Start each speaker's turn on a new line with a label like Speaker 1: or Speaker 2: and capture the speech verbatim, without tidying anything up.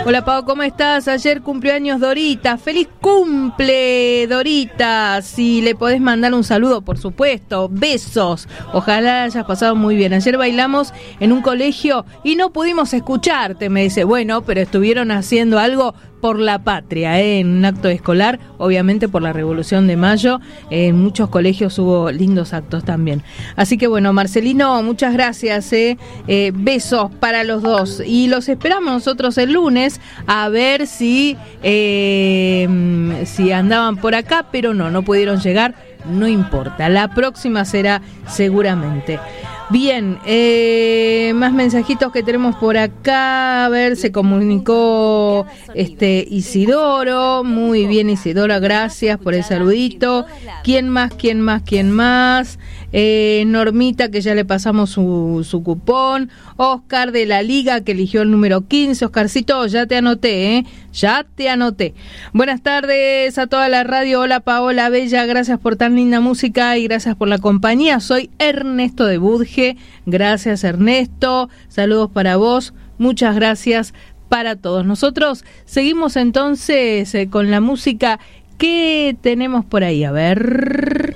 Speaker 1: Hola Pau, ¿cómo estás? Ayer cumpleaños Dorita. ¡Feliz cumple, Dorita! Si le podés mandar un saludo, por supuesto. Besos. Ojalá hayas pasado muy bien. Ayer bailamos en un colegio y no pudimos escucharte. Me dice, bueno, pero estuvieron haciendo algo por la patria, ¿eh? En un acto escolar, obviamente por la Revolución de Mayo. En muchos colegios hubo lindos actos también. Así que bueno, Marcelino, muchas gracias. ¿eh? Eh, besos para los dos. Y los esperamos nosotros el lunes a ver si, eh, si andaban por acá, pero no, no pudieron llegar. No importa, la próxima será seguramente. Bien, eh, más mensajitos que tenemos por acá. A ver, se comunicó este Isidoro. Muy bien, Isidoro, gracias por el saludito. ¿Quién más, quién más, quién más? Eh, Normita, que ya le pasamos su, su cupón. Oscar de la Liga, que eligió el número quince. Oscarcito, ya te anoté, ¿eh? Ya te anoté. Buenas tardes a toda la radio. Hola Paola Bella, gracias por tan linda música y gracias por la compañía. Soy Ernesto de Budge. Gracias Ernesto, saludos para vos, muchas gracias para todos. Nosotros seguimos entonces eh, con la música que tenemos por ahí, a ver...